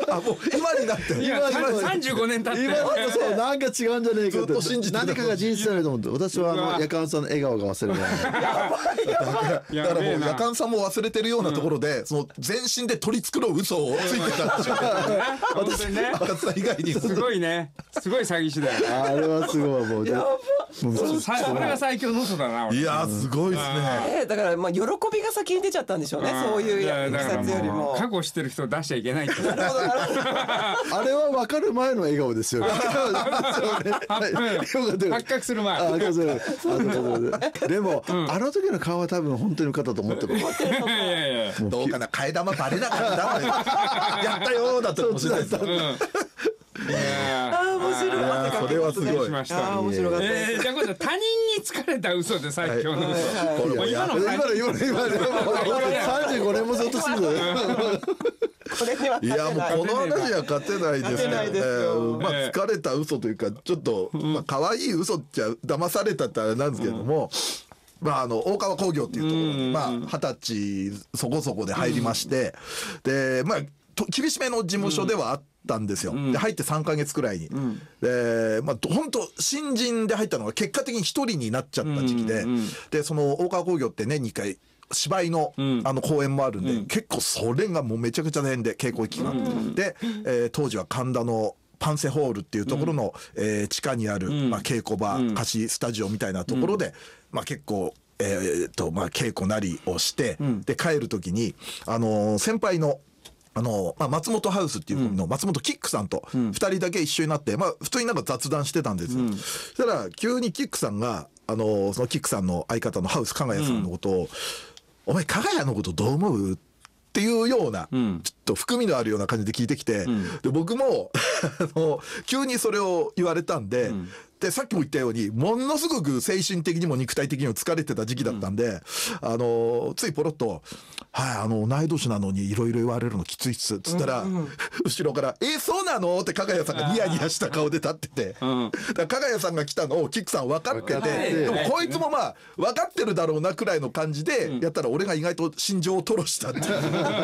あ、もう今になっていや35年経って今だとそうなんか違うんじゃねえかってずっと信じてた何かが事実だと思って私は夜間さんの笑顔が忘れないだからもう夜間さんも忘れてるようなところで、その全身で取り繕う嘘をついてたんですよ。 本当にね、 赤津さん以外にすごいね、すごい詐欺師だよ。 あれはすごいもうそれが最強の嘘だな。俺いやすごいですね。 だからまあ喜びが先に出ちゃったんでしょうね、そういういだからきさつよりも。 過去してる人を出しちゃいけないって。 あれは分かる前の笑顔ですよ発覚する前。 でもあの時の顔は多分本当に受かったと思ってる。 いやいやどうかな、替え玉バレなかったやったよーだったかもしれないです。 いや面白い。 それはすごい。 しました。 面白かったです。 じゃあ今度他人に疲れた嘘で最強の嘘。 これも今の 35年もずっとするのよ。 これには勝ていやもないうこの話は勝てないです勝てないですよまあ疲れた嘘というかちょっとまあ可愛い嘘っちゃ騙されたってあれなんですけれども。まあ大川工業っていうところにまあ20歳そこそこで入りまして、でまあ厳しめの事務所ではあったんですよ。で入って3ヶ月くらいに、でまあ本当新人で入ったのが結果的に1人になっちゃった時期で、でその大川工業って年2回芝居の公演もあるんで、結構それがもうめちゃくちゃ大変で稽古期間で、当時は神田のパンセホールっていうところの、地下にある、まあ、稽古場、貸しスタジオみたいなところで、まあ、結構、まあ、稽古なりをして、で帰る時に、先輩のまあ、松本ハウスっていうの松本キックさんと2人だけ一緒になって、まあ、普通になんか雑談してたんですよ。そしたら急にキックさんがそのキックさんの相方のハウス加賀谷さんのことを、お前加賀谷のことどう思うっていうような、ちょっと含みのあるような感じで聞いてきて、で僕も急にそれを言われたんで、でさっきも言ったようにものすごく精神的にも肉体的にも疲れてた時期だったんで、ついポロッと「はい同い年なのにいろいろ言われるのきついっす」っつったら、後ろから「そうなの?」って加賀谷さんがニヤニヤした顔で立ってて、だから加賀谷さんが来たのをキックさん分かってて、でもこいつもまあ分かってるだろうなくらいの感じでやったら俺が意外と心情を吐露したっていう。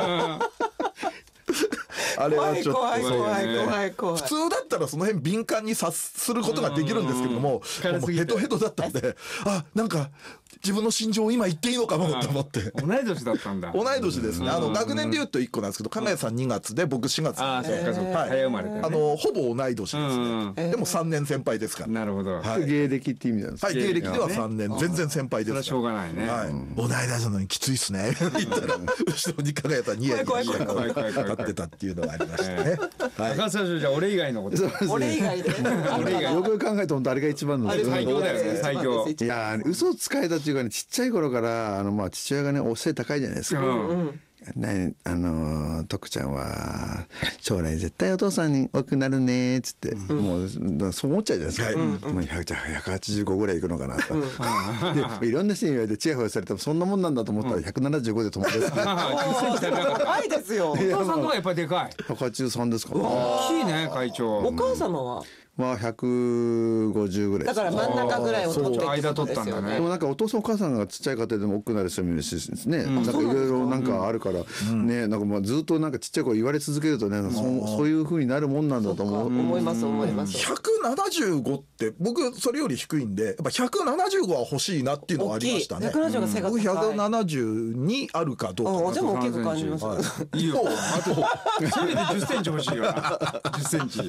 あれはちょっと怖い普通だったらその辺敏感に察することができるんですけども、もうヘトヘトだったんで、あなんか自分の心情を今言っていいのかもと思って。 同い年だったんだ。 同い年ですね。学年で言うと1個なんですけど、加賀谷さん2月で僕4月なんで、 そっかそっか、早生まれてね。 ほぼ同い年ですね。でも3年先輩ですから。 なるほど。 芸歴って意味なんですか。 はい、芸歴では3年全然先輩ですから。 それはしょうがないね。 はい、同い年なのにきついっすね。言ったら後ろに加賀谷さんニヤニヤした顔立ってたっていうのがありましたね。 高橋じゃあ俺以外のこと。 俺以外でよく考えても誰が一番の最強だよね、最強。 いや嘘つかれたっていうかね、ちっちゃい頃からまあ父親がねお背高いじゃないですか。ね、徳ちゃんは将来絶対お父さんに多くなるねっつって、もうそう思っちゃうじゃないですか。もう185ぐらいいくのかなと。でいろんな人に言われてチヤホヤされてもそんなもんなんだと思ったら175で止まる。 高いですよ。 お父さんの方がやっぱりでかい。 183ですかね。 大きいね会長。 お母様はまあ150ぐらいだから真ん中ぐらいを取って間取ったんだね。 でもなんかお父さんお母さんがちっちゃい家庭でも多くなる人もいるしですね、なんかいろいろなんかあるからね、なんかまあずっとなんかちっちゃい子言われ続けるとね、そういう風になるもんなんだと思います。 175って僕それより低いんでやっぱ175は欲しいなっていうのはありましたね。 170が背が高い。 172あるかどうか。 でも大きく感じます。 いいよ。あとせめて10センチ欲しいよな。10センチ。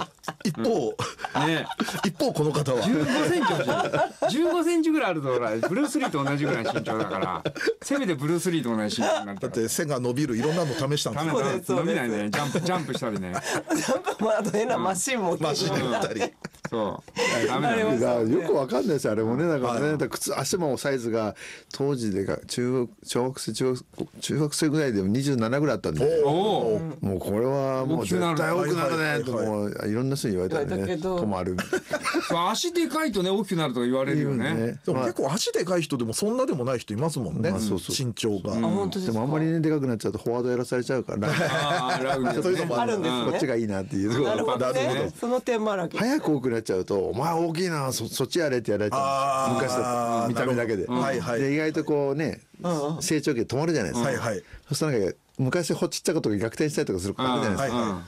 一方この方は 15センチ欲しい。15センチぐらいあるとほらブルース・リーと同じぐらい身長だから、せめてブルース・リーと同じ身長になったら。 だって背が伸びるいろんなの試したんですよ。 伸びないね。ジャンプしたりね。 ジャンプもあと変なマシン持ってたり。 そうダメだよ。 よくわかんないですよあれもね。だからね、靴足もサイズが当時で中学生ぐらいでも27ぐらいあったんで、もうこれはもう絶対多くなるねともういろんな人に言われたね。困る。 足でかいとね大きくなるとか言われるよね。 でも結構足でかい人でもそんなでもない人いますもんね。身長が。 でもあんまりねでかくなっちゃうとフォワードやらされちゃうから。 そういうのもあるんですね。こっちがいいなっていう。 なるほどね。その点もあるわけ。 早く多くなっちゃうとお前大きいなそっちやれってやられちゃう。昔だ見た目だけで。で意外とこうね成長期で止まるじゃないですか。そしたらなんか昔ちっちゃいことが逆転したりとかすることあるじゃないですか。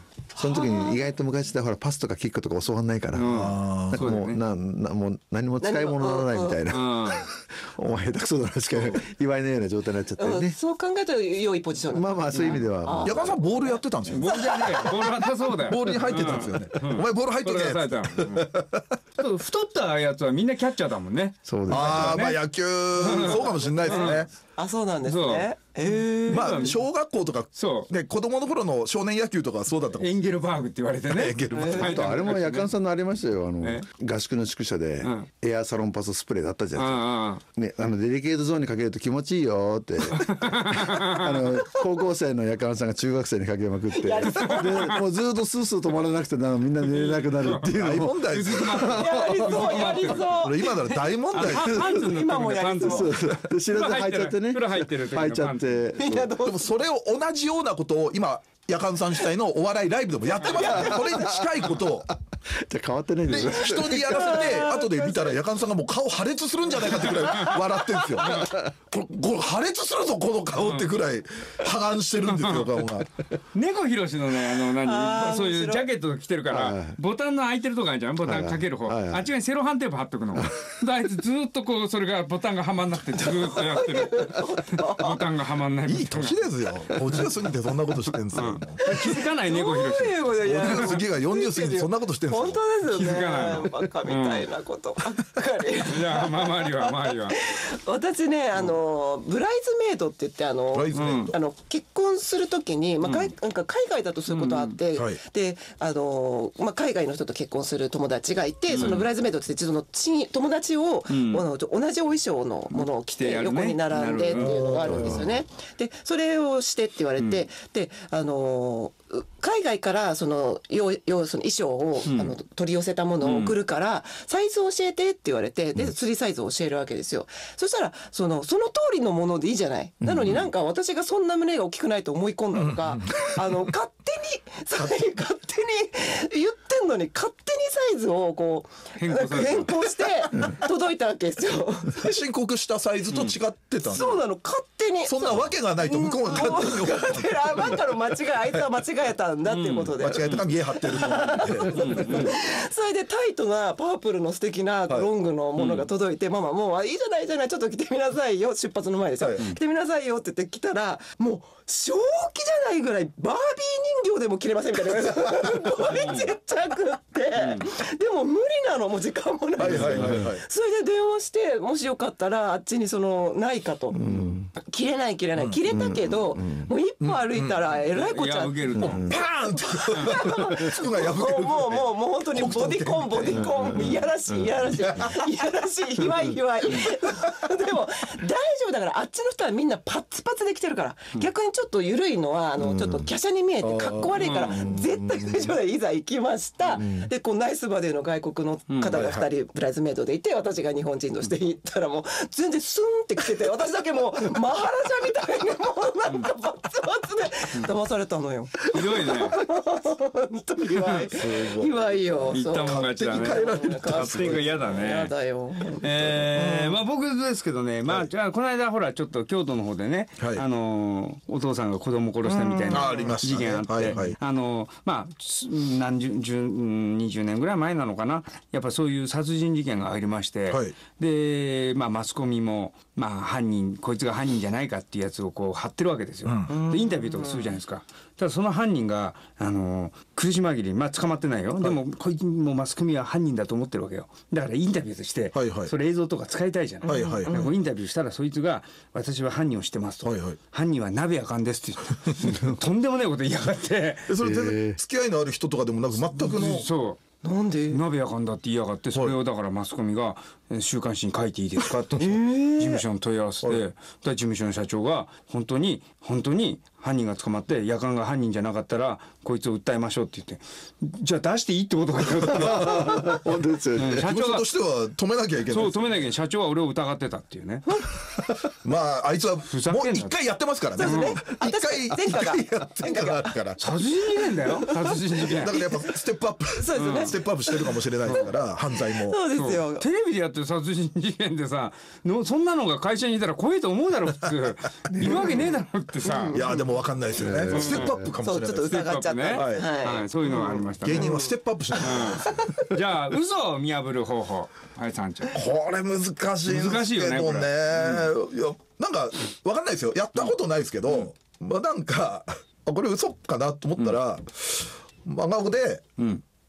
その時に意外と昔でほらパスとかキックとか教わんないから、なんかもうもう何も使い物にならないみたいな、お前下手くそだなしか言われないような状態になっちゃってね。 そう考えたら良いポジション。 まあまあそういう意味では矢川さんボールやってたんですよ。 ボールじゃねえよ、ボールはったそうだよ。 ボールに入ってたんですよね。お前ボール入っとけ。 太ったやつはみんなキャッチャーだもんね。 そうです。 ああ、まあ野球そうかもしれないですね。 あ、そうなんですね。 まあ小学校とかね、子供の頃の少年野球とかそうだったかも。 エンゲルバーグって言われてね。 エンゲルバーグ。 あとあれも夜間さんのありましたよ。合宿の宿舎でエアサロンパススプレーだったじゃないですか。ね、デリケートゾーンにかけると気持ちいいよって高校生の夜間さんが中学生にかけまくって、でもうずっとスースー止まらなくてみんな寝れなくなるっていう大のも問題ですよ。 やりそうこれ今なら大問題です。 パンツの今もやりそう。 で知らず履いちゃってね、 風呂入ってる時の履いちゃってみんなどうでもそれを同じようなことを今夜間さん主体のお笑いライブでもやってますからね。これに近いことをじゃあ変わってないんでですよ。 人にやらせて後で見たら夜間さんがもう顔破裂するんじゃないかってくらい笑ってるんですよ。これ破裂するぞこの顔ってくらい破顔してるんですよ顔が。 猫ひろしのねそういうジャケット着てるからボタンの開いてるとこあるじゃん、ボタンかける方、あっち側にセロハンテープ貼っとくの。あいつずっとこうそれがボタンがはまんなくてずっとやってる。ボタンがはまんない。 いい年ですよ。50過ぎてそんなことしてんですよ。 気づかない猫ひろし。 50過ぎが40過ぎてそんなことしてんですよ。 本当ですよね。 気づかないバカみたいなことばっかり。 いや周りは私ねブライズメイドって言ってライズメイド結婚するときになんか海外だとそういうことあってで海外の人と結婚する友達がいて、そのブライズメイドってその友達を同じお衣装のものを着て横に並んでっていうのがあるんですよね。でそれをしてって言われて、で海外からその衣装を取り寄せたものを送るからサイズを教えてって言われて、で釣りサイズを教えるわけですよ。そしたらその通りのものでいいじゃない。なのになんか私がそんな胸が大きくないと思い込んだのか、勝手に言ってんのに勝手にサイズをこう変更して届いたわけですよ。 申告したサイズと違ってたんそうなの、勝手に。 そんなわけがないと向こうが勝手に思ってなんかの間違い、あいつは間違えたんだっていうことで、 間違えたか見え張ってると思ってそれでタイトなパープルの素敵なロングのものが届いて、ママもういいじゃないいいじゃない、ちょっと着てみなさいよ、出発の前ですよ、着てみなさいよって言って着たら、もう正気じゃないぐらいバービー人形でも着れませんみたいなすごいちっちゃくって、でも無理なの、もう時間もないですよ。それで電話して、もしよかったらあっちにそのないかと、着れない着れたけど、もう一歩歩いたらえらいこっちゃ、 パーンって服が破ける。 もう本当にボディコンいやらしいひわいでも大丈夫だから、あっちの人はみんなパツパツで着てるから、逆にちょっと緩いのはちょっと華奢に見えてかっこ悪いから、絶対大丈夫でいざ行きました。でこうナイスバデーの外国の方が2人ブライズメイドでいて、私が日本人として行ったらもう全然スンって着てて、私だけもうマハラジャみたいにもうなんかバツバツで騙されたのよ。 ひどいね。 本当にひわいよ。 言ったもん勝ちだね。勝手が嫌だね。 嫌だよ。 まあ僕ですけどね、まあじゃあこの間ほらちょっと京都の方でね、お父さんが子供殺したみたいな事件あって、まあ20年ぐらい前なのかな、やっぱそういう殺人事件がありまして、でまあマスコミもまあ犯人、こいつが犯人じゃないかっていうやつをこう貼ってるわけですよ。でインタビューとかするじゃないですか。ただその犯人が苦し紛れに、まあ捕まってないよ、でもこいつもマスコミは犯人だと思ってるわけよ。だからインタビューとして、それ映像とか使いたいじゃない。インタビューしたらそいつが私は犯人を知ってますと、犯人は鍋やかんですって言ってとんでもないこと言いやがって。 それ全然付き合いのある人とかでもなく全くの。 そうなんで鍋やかんだって言いやがって、それをだからマスコミが週刊誌に書いていいですかって事務所に問い合わせて、事務所の社長が本当に犯人が捕まってやかんが犯人じゃなかったらこいつを訴えましょうって言って、じゃあ出していいってことかよって本当ですよね。 社長としては止めなきゃいけない。 そう止めなきゃいけない。社長は俺を疑ってたっていうね。 まああいつはもう一回やってますからね。一回やってからから殺人事件だよ。殺人事件だからやっぱステップアップステップアップしてるかもしれないから犯罪も。 そうですよ。 テレビでやってる殺人事件でさ、そんなのが会社にいたら怖いと思うだろ普通。いるわけねえだろってさ。 いやでももわかんないですよね。ステップアップかもしれないです。 そうちょっと疑っちゃった。 ねはい、そういうのがありましたね。 芸人はステップアップしないと。 じゃあ嘘を見破る方法、はい山頂。 これ難しいんです難しいよねけどね。 これいやなんかわかんないですよ。やったことないですけど、まあなんかこれ嘘かなと思ったら、真顔で